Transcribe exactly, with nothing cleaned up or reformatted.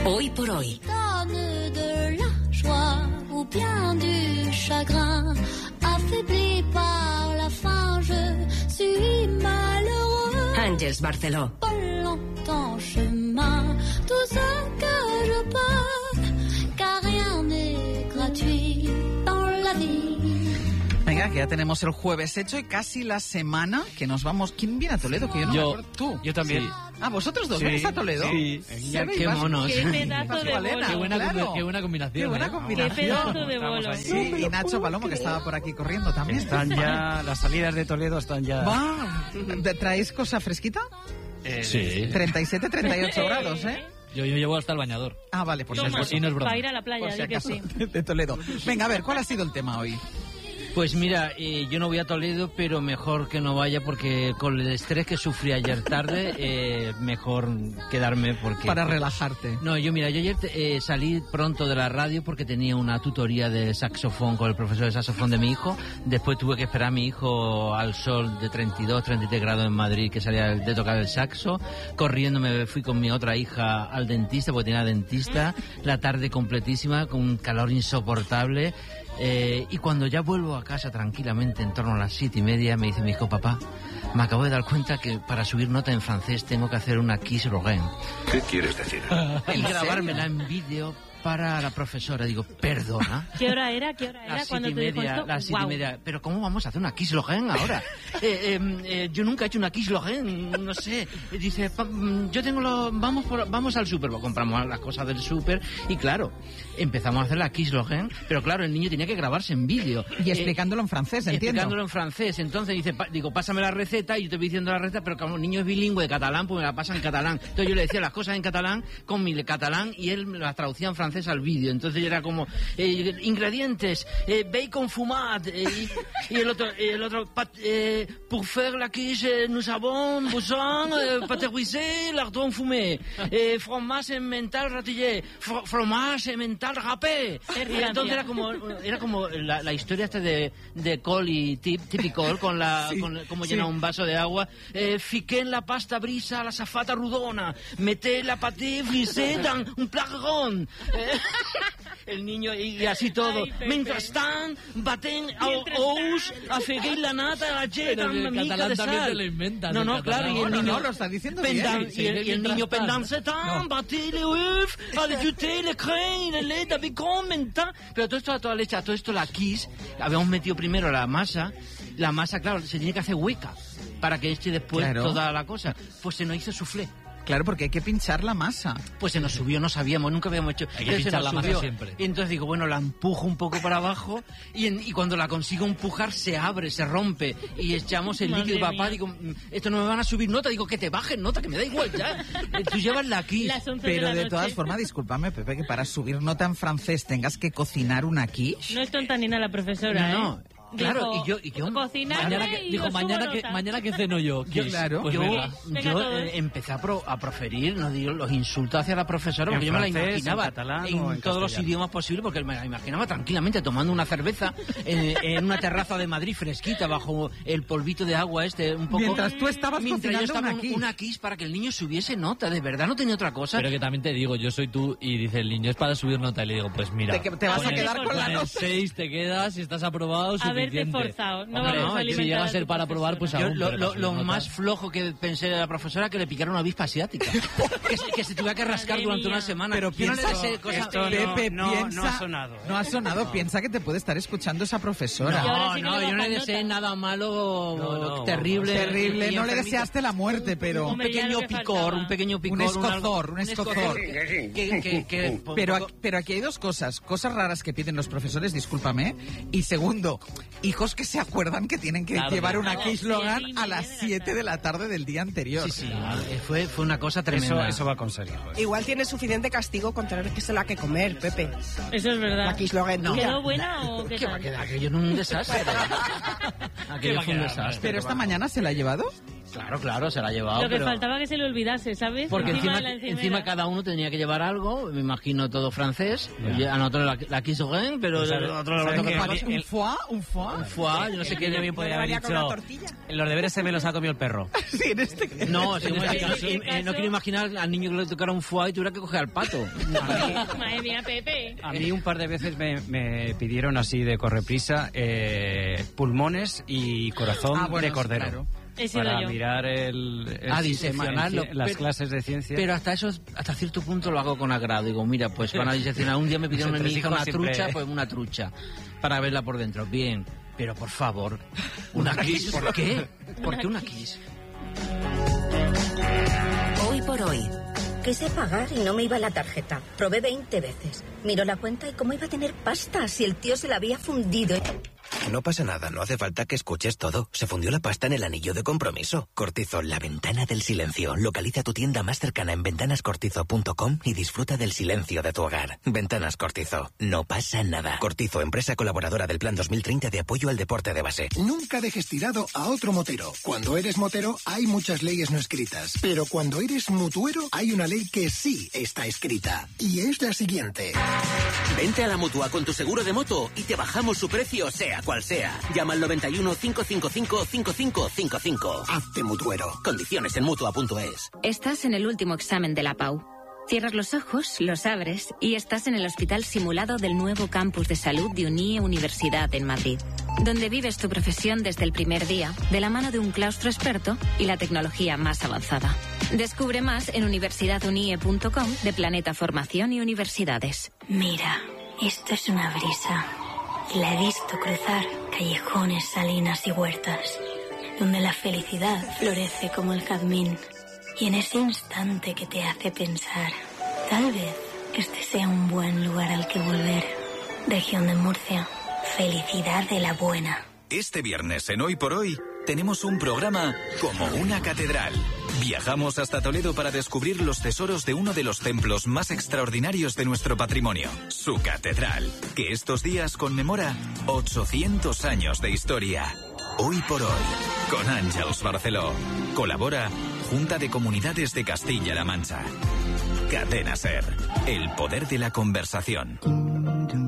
Hoy por hoy. De la joie ou bien du chagrin, affaibli par la faim, je suis malheureux. Àngels Barceló. Pas longtemps chemin, tout ce que je peux, car rien n'est gratuit dans la vie. Venga, que ya tenemos el jueves hecho y casi la semana que nos vamos. ¿Quién viene a Toledo? Que yo no yo, me acuerdo. ¿Tú? Yo también. Sí. Ah, ¿vosotros dos sí, venís a Toledo? Sí. Ya Qué monos. Qué pedazo de bolo. Qué buena, claro. qué buena combinación. Qué buena ¿eh? combinación. Qué pedazo de bolo. Sí, y Nacho Palomo, que estaba por aquí corriendo también. Están ya, las salidas de Toledo están ya... Va, ¿traéis cosa fresquita? Eh, sí. treinta y siete, treinta y ocho grados, ¿eh? Yo, yo llevo hasta el bañador. Ah, vale, pues Toma, es y no es broma. para ir a la playa, por si di que acaso, sí. de Toledo. Venga, a ver, ¿cuál ha sido el tema hoy? Pues mira, eh, yo no voy a Toledo, pero mejor que no vaya porque con el estrés que sufrí ayer tarde, eh, mejor quedarme porque... Para relajarte. No, yo mira, yo ayer eh, salí pronto de la radio porque tenía una tutoría de saxofón con el profesor de saxofón de mi hijo. Después tuve que esperar a mi hijo al sol de treinta y dos, treinta y tres grados en Madrid, que salía de tocar el saxo. Corriendo me fui con mi otra hija al dentista, porque tenía dentista. La tarde completísima, con un calor insoportable. Eh, y cuando ya vuelvo a casa tranquilamente en torno a las siete y media, me dice mi hijo: papá, me acabo de dar cuenta que para subir nota en francés tengo que hacer una Kiss Rogen. ¿Qué quieres decir? Y grabármela en vídeo para la profesora. Digo, ¿perdona? ¿Qué hora era? ¿Qué hora era Las cuando siete y te dijo media, esto? las siete Guau. y media. Pero ¿cómo vamos a hacer una Kiss Logen ahora? eh, eh, eh, yo nunca he hecho una Kiss Logen, no sé. Dice, pa, yo tengo lo, vamos por, vamos al súper, compramos las cosas del súper y claro, empezamos a hacer la Kiss Logen, pero claro, el niño tenía que grabarse en vídeo. Y explicándolo eh, en francés, entiendo. Explicándolo en francés. Entonces dice, pa, digo, pásame la receta y yo te voy diciendo la receta, pero como el niño es bilingüe de catalán, pues me la pasa en catalán. Entonces yo le decía las cosas en catalán con mi catalán y él me las traducía en francés al vídeo. Entonces era como eh, ingredientes, eh, bacon fumat, eh, y, y el otro, el otro pat, eh, pour faire la quiche, nous avons besoin eh, pâte brisée, lardon fumé, eh, fromage mental ratillé, fr fromage mental râpé. Y entonces era como, era como la, la historia esta de, de col y tip, tipicol con la, Sí, con, como sí. llena un vaso de agua. Eh, fiqué en la pasta brisa la safata rodona, meté la pâté brisée dans un plat rond. Eh, el niño y, y así todo. Ay, Pepe. Mentrestant, baten el ous, afegué la nata, la llet Pero amb el una mica catalán de también sal. te lo inventas, No, el no, catalán. claro, y el No, no, niño... no, lo está diciendo Pendan- bien. y el, y el niño pendant No. setan, batí le œuf, ajouté le crème, le lait, de bacon, mental. Pero todo esto a toda leche, a todo esto la Kiss, habíamos metido primero la masa, la masa, claro, se tiene que hacer hueca para que eche después Claro. toda la cosa. Pues se nos hizo soufflé. Claro, porque hay que pinchar la masa. Pues se nos subió, no sabíamos, nunca habíamos hecho. Hay que Entonces se pinchar nos la masa subió. siempre. Y entonces digo, bueno, la empujo un poco para abajo y, en- y cuando la consigo empujar se abre, se rompe y echamos el Madre líquido. Papá, mía. digo, "Mm, esto no me van a subir nota. Digo, que te bajen nota, que me da igual ya. Eh, Tú llevas la Kiss. Las once Pero de, la de todas noche. formas, discúlpame, Pepe, que para subir nota en francés tengas que cocinar una quiche. No es tonta ni nada la profesora, No, no. ¿eh? Claro, Dijo, y yo- y yo- cocinarme Mañana que, y dijo, os subo mañana que, nota. mañana que ceno yo. Yo, Kiss. claro. Pues yo venga. Venga, yo todos. eh, empecé a, pro- a proferir, no digo, los insultos hacia la profesora, ¿En porque yo me la francés, imaginaba en catalán en o en todos los castellano? idiomas posibles, porque me la imaginaba tranquilamente tomando una cerveza en, en una terraza de Madrid fresquita, bajo el polvito de agua este, un poco... Mientras tú estabas Mientras yo cocinando estaba una un- quiche. una quiche para que el niño subiese nota, de verdad, no tenía otra cosa. Pero que también te digo, yo soy tú y dice el niño es para subir nota y le digo, pues mira, Te que- te vas a con el- quedar con la el nota. seis te quedas, si estás aprobado, Haberte suficiente. forzado, no Hombre, vamos a si alimentar llega a a ser tu para probar, pues profesora. Yo, aún, lo, pero lo- para lo subir nota. más flojo que pensé de la profesora que le picara una avispa asiática. que, se, que se tuviera que rascar Madre durante mía. una semana. Pero Yo no le piensa- deseo cosas- esto no- Pepe, no, piensa... no ha sonado, ¿eh? No ha sonado, piensa que te puede estar escuchando esa profesora. Y ahora No, sí que no, le yo no le bajan deseé nota. nada malo, No, no, terrible. Terrible, y no le enfermito. deseaste la muerte, pero... Un Hombre, ya pequeño lo que picor, faltaba. un pequeño picor. Un escozor, algo- un escozor. Que, que, que, Pero, aquí- pero aquí hay dos cosas, cosas raras que piden los profesores, discúlpame, y segundo, hijos que se acuerdan que tienen que Claro, llevar claro. una Claro, Kiss Logan siete y a las media de la siete de la tarde del día anterior. Sí, sí, eh, fue, fue una cosa Eso, tremenda. eso va a conseguirlo. ¿eh? Igual tiene suficiente castigo con tener que se la que comer, Pepe. Eso es verdad. La Kiss Logan, no. ¿Quedó buena o qué ¿Qué va a tal? quedar? Aquello en un desastre. Aquello fue un desastre. Pero esta mañana se la ha llevado. Claro, claro, se la ha llevado. Lo que pero... faltaba que se le olvidase, ¿sabes? Porque encima, de la encimera. encima cada uno tenía que llevar algo, me imagino todo francés. Ya. A nosotros la, la quiso Gen, pero Pues, el otro ¿sabes lo qué? toca El- ¿Un foie? ¿Un foie? un foie, yo no sé El qué. niño bien podría haber María con una dicho, tortilla. los deberes se me los ha comido el perro. Sí, en este... No, sí, En en este este caso, eh, caso- no quiero imaginar al niño que le tocara un foie y tuviera que coger al pato. Madre mía, Pepe. A mí un par de veces me, me pidieron así de correprisa eh, pulmones y corazón Ah, bueno, de cordero. claro. He sido Para yo. mirar el, el Ah, sistema en diseccionarlo, ci- las pero- clases de ciencia. Pero hasta eso, hasta cierto punto lo hago con agrado. Digo, mira, pues van a diseccionar. Un día me pidieron a mi Entre hija hijos una siempre- trucha, pues una trucha, para verla por dentro. Bien, pero por favor, una kiss, ¿por qué? ¿Por qué una kiss? Hoy por hoy. Quise pagar y no me iba la tarjeta. Probé veinte veces. Miró la cuenta y cómo iba a tener pasta si el tío se la había fundido. No pasa nada, no hace falta que escuches todo. Se fundió la pasta en el anillo de compromiso. Cortizo, la ventana del silencio. Localiza tu tienda más cercana en ventanas cortizo punto com y disfruta del silencio de tu hogar. Ventanas Cortizo. No pasa nada. Cortizo, empresa colaboradora del Plan dos mil treinta de apoyo al deporte de base. Nunca dejes tirado a otro motero. Cuando eres motero hay muchas leyes no escritas, pero cuando eres mutuero hay una ley que sí está escrita. Y es la siguiente. Vente a la Mutua con tu seguro de moto y te bajamos su precio sea cual sea. Llama al noventa y uno, cinco cinco cinco, cinco cinco cinco cinco. Hazte mutuero. Condiciones en mutua punto es. Estás en el último examen de la P A U. Cierras los ojos, los abres y estás en el hospital simulado del nuevo campus de salud de UNIE Universidad en Madrid, donde vives tu profesión desde el primer día, de la mano de un claustro experto y la tecnología más avanzada. Descubre más en universidad unie punto com de Planeta Formación y Universidades. Mira, esto es una brisa. Y la he visto cruzar callejones, salinas y huertas, donde la felicidad florece como el jazmín. Y en ese instante que te hace pensar, tal vez este sea un buen lugar al que volver. Región de Murcia, felicidad de la buena. Este viernes en Hoy por Hoy tenemos un programa como una catedral. Viajamos hasta Toledo para descubrir los tesoros de uno de los templos más extraordinarios de nuestro patrimonio, su catedral, que estos días conmemora ochocientos años de historia. Hoy por Hoy, con Àngels Barceló. Colabora Junta de Comunidades de Castilla-La Mancha. Cadena SER, el poder de la conversación.